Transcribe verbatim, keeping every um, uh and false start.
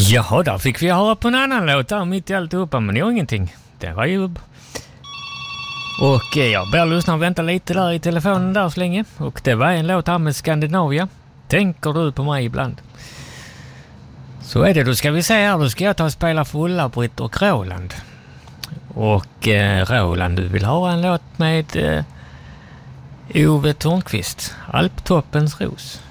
Jaha, där fick vi höra på en annan låt där mitt i alltihopa, men det var ingenting. Det var ju... Och eh, jag började lyssna och vänta lite där i telefonen där så länge. Och det var en låt här med Skandinavia. Tänker du på mig ibland? Så är det, då ska vi se här. Då ska jag ta och spela för Ulla-Britt och Roland. Och eh, Roland, du vill ha en låt med eh, Ove Thörnqvist. Alptoppens ros.